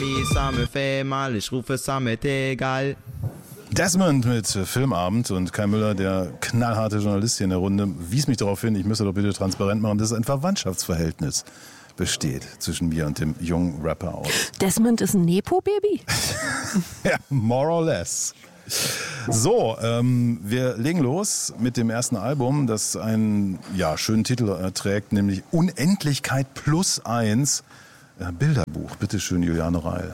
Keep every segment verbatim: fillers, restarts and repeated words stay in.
Ça me fait mal, ich rufe ça m'est égal. Desmond mit Filmabend und Kai Müller, der knallharte Journalist hier in der Runde, wies mich darauf hin, ich müsse doch bitte transparent machen, dass ein Verwandtschaftsverhältnis besteht zwischen mir und dem jungen Rapper aus. Desmond ist ein Nepo-Baby? Ja, more or less. So, ähm, wir legen los mit dem ersten Album, das einen ja, schönen Titel äh, trägt, nämlich Unendlichkeit plus eins. Äh, Bilderbuch. Bitte schön, Juliane Reil.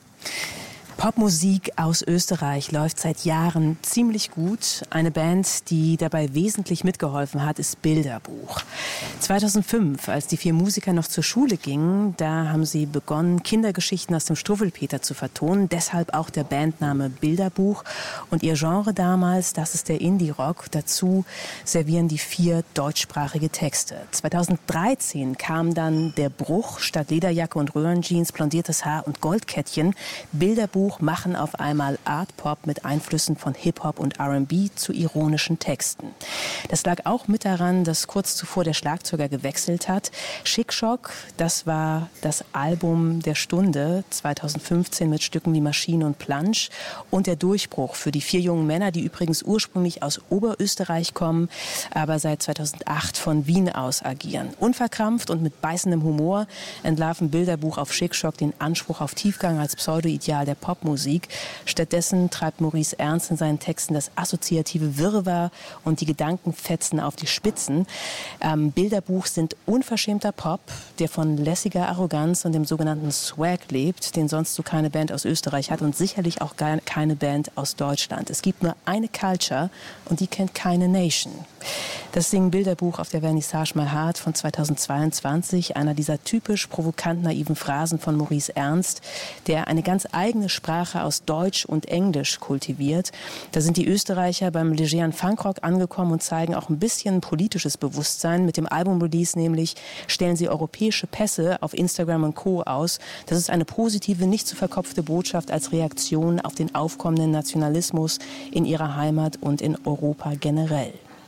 Popmusik aus Österreich läuft seit Jahren ziemlich gut. Eine Band, die dabei wesentlich mitgeholfen hat, ist Bilderbuch. zweitausendfünf, als die vier Musiker noch zur Schule gingen, da haben sie begonnen, Kindergeschichten aus dem Struwwelpeter zu vertonen. Deshalb auch der Bandname Bilderbuch. Und ihr Genre damals, das ist der Indie-Rock. Dazu servieren die vier deutschsprachige Texte. zweitausenddreizehn kam dann der Bruch. Statt Lederjacke und Röhrenjeans, blondiertes Haar und Goldkettchen. Bilderbuch machen auf einmal Art-Pop mit Einflüssen von Hip-Hop und R and B zu ironischen Texten. Das lag auch mit daran, dass kurz zuvor der Schlagzeuger gewechselt hat. Schickschock, das war das Album der Stunde, zweitausendfünfzehn mit Stücken wie Maschine und Plansch. Und der Durchbruch für die vier jungen Männer, die übrigens ursprünglich aus Oberösterreich kommen, aber seit zweitausendacht von Wien aus agieren. Unverkrampft und mit beißendem Humor entlarven Bilderbuch auf Schickschock den Anspruch auf Tiefgang als Pseudo-Ideal der Pop Musik. Stattdessen treibt Maurice Ernst in seinen Texten das assoziative Wirrwarr und die Gedankenfetzen auf die Spitzen. Ähm, Bilderbuch sind unverschämter Pop, der von lässiger Arroganz und dem sogenannten Swag lebt, den sonst so keine Band aus Österreich hat und sicherlich auch gar keine Band aus Deutschland. Es gibt nur eine Culture und die kennt keine Nation. Das singen Bilderbuch auf der Vernissage My Heart von zweitausendzweiundzwanzig, einer dieser typisch provokant naiven Phrasen von Maurice Ernst, der eine ganz eigene Sprache aus Deutsch und Englisch kultiviert. Da sind die Österreicher beim legeren Funkrock angekommen und zeigen auch ein bisschen politisches Bewusstsein. Mit dem Albumrelease nämlich stellen sie europäische Pässe auf Instagram und Co. aus. Das ist eine positive, nicht zu verkopfte Botschaft als Reaktion auf den aufkommenden Nationalismus in ihrer Heimat und in Europa generell.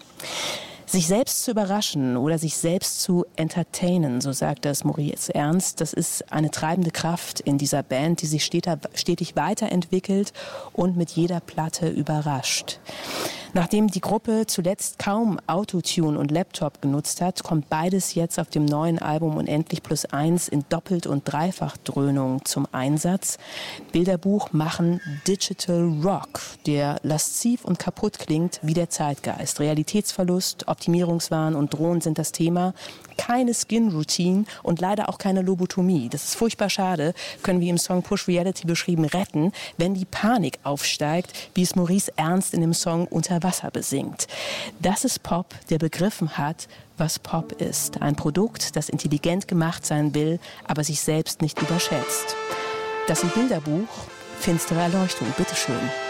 Sich selbst zu überraschen oder sich selbst zu entertainen, so sagt das Maurice Ernst, das ist eine treibende Kraft in dieser Band, die sich stetig weiterentwickelt und mit jeder Platte überrascht. Nachdem die Gruppe zuletzt kaum Autotune und Laptop genutzt hat, kommt beides jetzt auf dem neuen Album Unendlich plus eins in Doppelt- und Dreifachdröhnung zum Einsatz. Bilderbuch machen Digital Rock, der lasziv und kaputt klingt wie der Zeitgeist. Realitätsverlust, Optimierungswahn und Drohnen sind das Thema. Keine Skin-Routine und leider auch keine Lobotomie. Das ist furchtbar schade, können wir im Song Push Reality beschrieben retten, wenn die Panik aufsteigt, wie es Maurice Ernst in dem Song Unter Wasser besingt. Das ist Pop, der begriffen hat, was Pop ist. Ein Produkt, das intelligent gemacht sein will, aber sich selbst nicht überschätzt. Das ist ein Bilderbuch, finstere Erleuchtung, bitteschön.